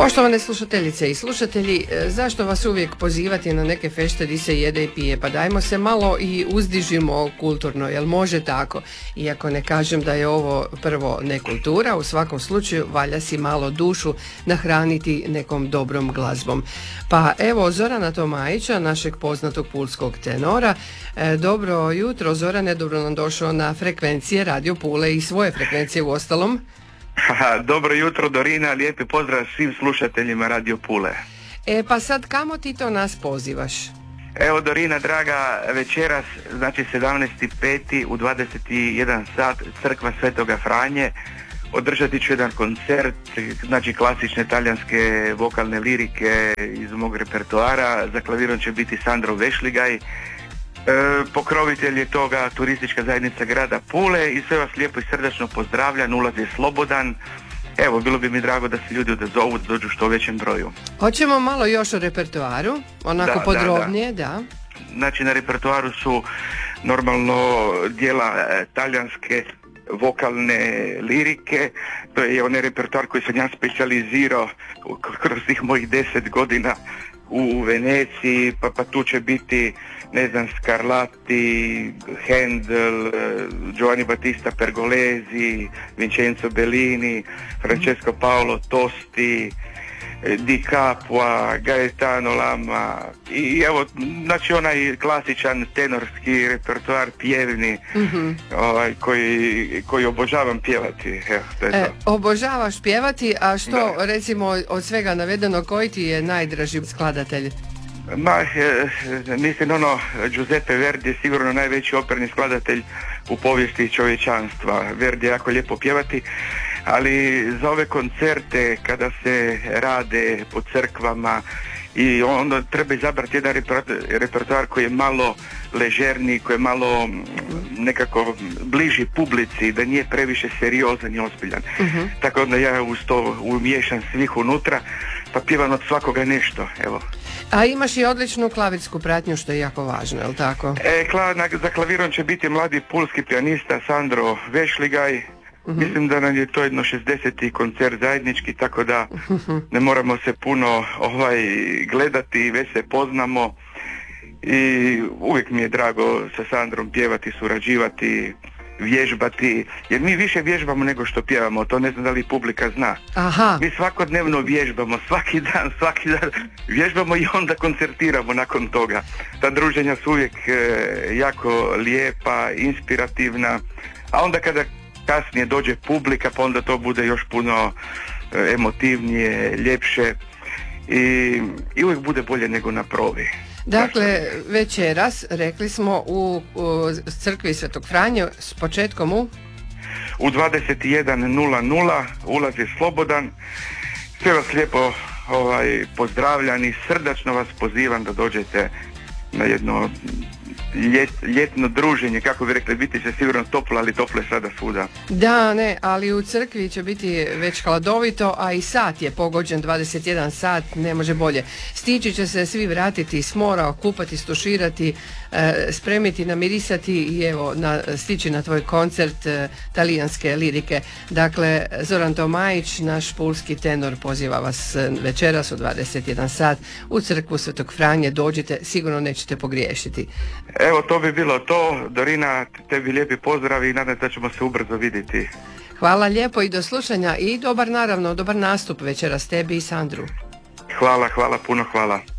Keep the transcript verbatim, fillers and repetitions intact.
Poštovane slušateljice i slušatelji, zašto vas uvijek pozivati na neke fešte di se jede i pije? Pa dajmo se malo i uzdižimo kulturno, jel može tako? Iako ne kažem da je ovo prvo nekultura, u svakom slučaju valja si malo dušu nahraniti nekom dobrom glazbom. Pa evo Zorana Tomajića, našeg poznatog pulskog tenora. E, dobro jutro Zorane, dobro nam došao na frekvencije Radio Pule i svoje frekvencije u ostalom. Dobro jutro Dorina, lijepi pozdrav svim slušateljima Radio Pule. E pa sad kamo ti to nas pozivaš? Evo Dorina draga, večeras, znači sedamnaesti peti u dvadeset jedan sat, crkva Svetoga Franje, održati ću jedan koncert, znači klasične talijanske vokalne lirike iz mog repertoara. Za klavirom će biti Sandro Vešligaj. E, pokrovitelj je toga turistička zajednica grada Pule i sve vas lijepo i srdačno pozdravljam, ulaz je slobodan. Evo, bilo bi mi drago da se ljudi odazovu, da dođu što većem broju. Hoćemo malo još o repertoaru, onako da, podrobnije, da, da. da. Znači na repertoaru su normalno dijela e, talijanske vokalne lirike, to je onaj repertoar koji sam ja specijalizirao kroz tih mojih deset godina u Veneciji, pa, pa tu će biti, ne znam, Scarlatti, Handel, Giovanni Battista Pergolesi, Vincenzo Bellini, Francesco Paolo Tosti, Di Capua, Gaetano Lama i evo, znači onaj klasičan tenorski repertoar pjevni, mm-hmm. ovaj, koji, koji obožavam pjevati. Evo, to je e, to. Obožavaš pjevati, a što da. recimo od svega navedenog, koji ti je najdraži skladatelj? Ma, e, mislim ono, Giuseppe Verdi je sigurno najveći operni skladatelj u povijesti čovječanstva. Verdi je jako lijepo pjevati, ali za ove koncerte kada se rade po crkvama i onda treba izabrati jedan repertoar koji je malo ležerniji, koji je malo nekako bliži publici, da nije previše seriozan i ozbiljan. Uh-huh. Tako onda ja uz to umiješam svih unutra, pa pjevam od svakoga nešto, evo. A imaš i odličnu klavirsku pratnju, što je jako važno, je li tako? E, kla, na, za klavirom će biti mladi pulski pijanista Sandro Vešligaj. Uh-huh. Mislim da nam je to jedno šezdeseti koncert zajednički, tako da ne moramo se puno ovaj, gledati, već se poznamo i uvijek mi je drago sa Sandrom pjevati, surađivati, vježbati, jer mi više vježbamo nego što pjevamo, to ne znam da li publika zna. Aha. Mi svakodnevno vježbamo, svaki dan, svaki dan vježbamo i onda koncertiramo nakon toga. Ta druženja su uvijek e, jako lijepa, inspirativna, a onda kada kasnije dođe publika, pa onda to bude još puno e, emotivnije, ljepše i, i uvijek bude bolje nego na probi. Dakle, večeras, rekli smo, u, u crkvi Svetog Franje s početkom u? U dvadeset jedan nula nula, ulaz je slobodan. Sve vas lijepo ovaj, pozdravljam i srdačno vas pozivam da dođete na jedno ljet, ljetno druženje, kako bi rekli, biti će sigurno toplo, ali toplo je sada svuda. Da, ne, ali u crkvi će biti već hladovito, a i sat je pogođen, dvadeset jedan sat, ne može bolje. Stići će se svi vratiti s mora, okupati, stuširati, e, spremiti, namirisati i evo, na, stići na tvoj koncert e, talijanske lirike. Dakle, Zoran Tomajić, naš pulski tenor, poziva vas večeras u dvadeset jedan sat u crkvu Svetog Franje. Dođite, sigurno nećete pogriješiti. Evo, to bi bilo to. Dorina, tebi lijepi pozdrav i nadam se da ćemo se ubrzo vidjeti. Hvala lijepo i do slušanja i dobar, naravno, dobar nastup večeras tebi i Sandru. Hvala, hvala, puno hvala.